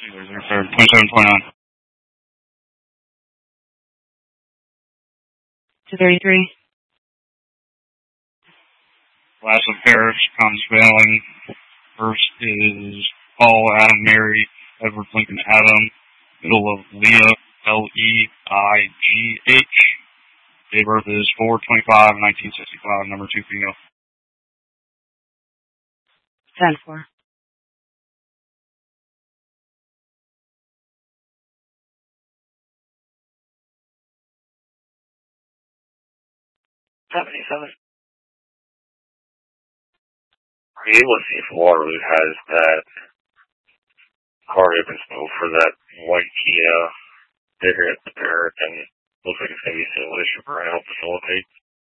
Sir, 2729. 233. Last of Paris comes failing. First is Paul, Adam, Mary, Edward, Lincoln, Adam. Middle of Leah, Leigh. Date of birth is 4/25/1965. Number 2 female. 10-4. 77. Let's see if Waterloo has that car open smoke for that white Kia. They're at the Barrett, and looks like it's going to be a single issue for help facilitate.